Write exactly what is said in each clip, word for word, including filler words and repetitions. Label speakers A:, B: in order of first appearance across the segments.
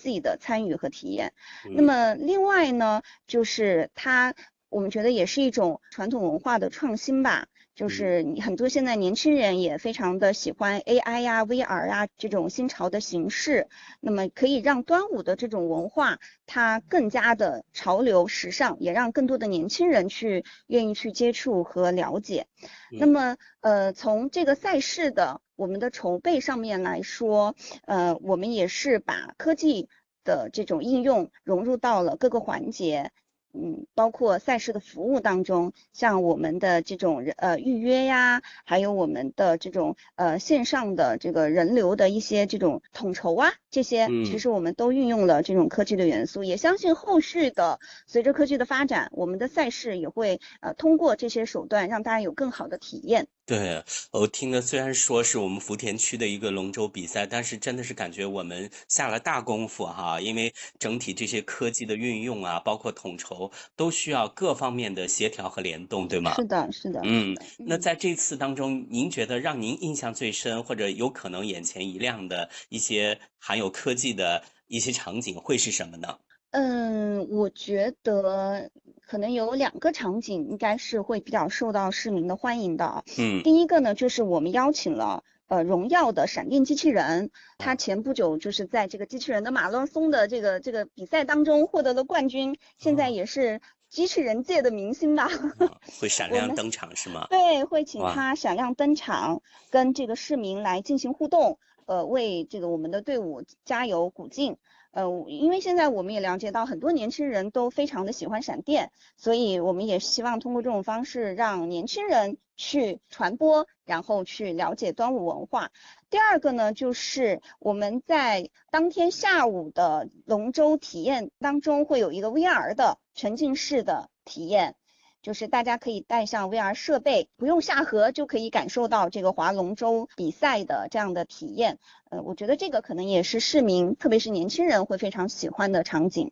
A: 自己的参与和体验。那么另外呢，就是它我们觉得也是一种传统文化的创新吧。就是很多现在年轻人也非常的喜欢 A I 呀、V R 呀这种新潮的形式，那么可以让端午的这种文化它更加的潮流时尚，也让更多的年轻人去愿意去接触和了解。那么呃，从这个赛事的我们的筹备上面来说，呃，我们也是把科技的这种应用融入到了各个环节。嗯，包括赛事的服务当中，像我们的这种呃预约呀，还有我们的这种呃线上的这个人流的一些这种统筹啊，这些其实我们都运用了这种科技的元素。也相信后续的随着科技的发展，我们的赛事也会呃通过这些手段让大家有更好的体验。
B: 对，我听的虽然说是我们福田区的一个龙舟比赛，但是真的是感觉我们下了大功夫哈，因为整体这些科技的运用啊，包括统筹，都需要各方面的协调和联动，对吗？
A: 是的，是的，
B: 嗯，
A: 是的。
B: 那在这次当中，您觉得让您印象最深，或者有可能眼前一亮的一些含有科技的一些场景会是什么呢？
A: 嗯，我觉得可能有两个场景应该是会比较受到市民的欢迎的。
B: 嗯，
A: 第一个呢，就是我们邀请了呃荣耀的闪电机器人，他前不久就是在这个机器人的马拉松的这个这个比赛当中获得了冠军，现在也是机器人界的明星吧。
B: 会闪
A: 我们
B: 亮登场是吗？
A: 对，会请
B: 哇，
A: 他闪亮登场，跟这个市民来进行互动，呃，为这个我们的队伍加油鼓劲。呃，因为现在我们也了解到很多年轻人都非常的喜欢闪电，所以我们也希望通过这种方式让年轻人去传播，然后去了解端午文化。第二个呢，就是我们在当天下午的龙舟体验当中会有一个 V R 的沉浸式的体验。就是大家可以带上 V R 设备，不用下河就可以感受到这个划龙舟比赛的这样的体验。呃，我觉得这个可能也是市民，特别是年輕人會非常喜歡的場景。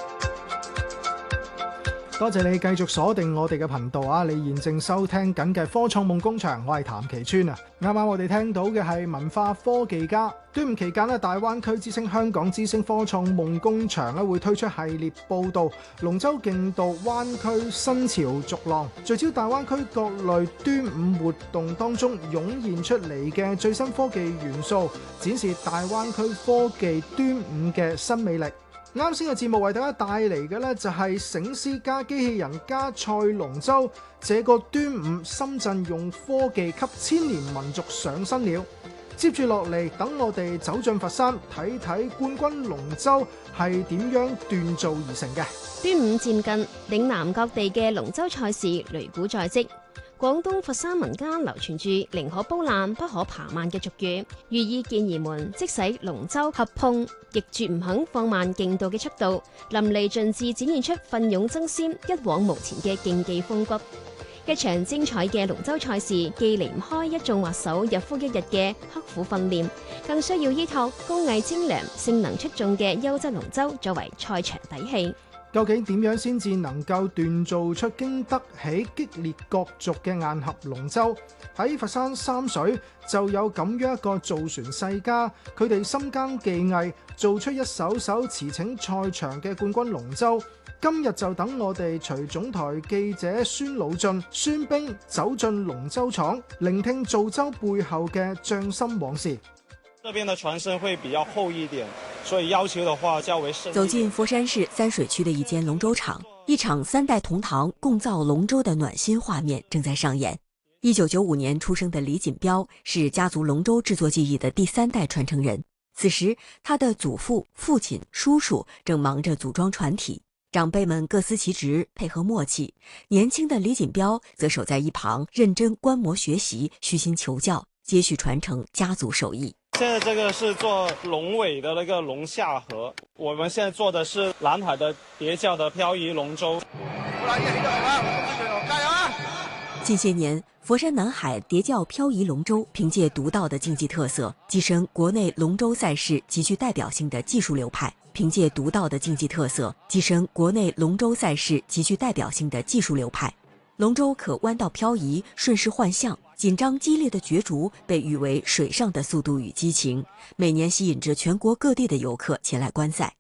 C: 多謝你繼續鎖定我哋嘅頻道啊！你現正收聽緊嘅科創夢工場，我係譚其川啊！啱啱我哋聽到嘅係文化科技家。端午期間咧，大灣區之星香港之星科創夢工場咧會推出系列報導龍舟競渡灣區新潮逐浪，聚焦大灣區各類端午活動當中湧現出嚟嘅最新科技元素，展示大灣區科技端午嘅新魅力。啱先嘅節目為大家帶嚟嘅呢就係醒獅加機器人加賽龍舟，這個端午深圳用科技給千年民族上身了。接住落嚟，等我哋走進佛山，睇睇冠軍龍舟係點樣鍛造而成嘅。
D: 端午漸近，嶺南各地嘅龍舟賽事擂鼓在即。廣東佛山民間流傳住寧可煲爛不可爬慢嘅俗語，寓意健兒們即使龍舟合碰，亦絕唔肯放慢競渡嘅速度，淋漓盡致展現出奮勇爭先、一往無前嘅競技風骨。一場精彩嘅龍舟賽事，既離唔開一眾滑手日復一日嘅刻苦訓練，更需要依託工藝精良、性能出眾嘅優質龍舟作為賽場底氣。
C: 究竟點樣先至能夠鍛造出經得起激烈角逐嘅硬核龍舟？喺佛山三水就有咁樣一個造船世家，佢哋深耕技藝，做出一艘艘馳騁賽場嘅冠軍龍舟。今日就等我哋隨總台記者孫老進、孫兵走進龍舟廠，聆聽造舟背後嘅匠心往事。
E: 這邊的船身會比較厚一點，所以要求的話較為深。
F: 走進佛山市三水區的一間龍舟廠，一場三代同堂共造龍舟的暖心畫面正在上演。一九九五年出生的李錦標是家族龍舟製作技藝的第三代傳承人。此時，他的祖父、父親、叔叔正忙着組裝船體，長輩們各司其職，配合默契。年輕的李錦標則守在一旁，認真觀摩學習，虛心求教，接續傳承家族手藝。
E: 現在這個是做龍尾的那個龍下河，我們現在做的是南海的疊叫的漂移龍舟。
F: 近些年，佛山南海疊叫漂移龍舟憑借獨到的競技特色，躋身國內龍舟賽事極具代表性的技術流派。憑借獨到的競技特色，躋身國內龍舟賽事極具代表性的技術流派。龍舟可彎道漂移，順勢換向，緊張激烈的角逐被譽為水上的速度與激情，每年吸引着全國各地的遊客前來觀賽。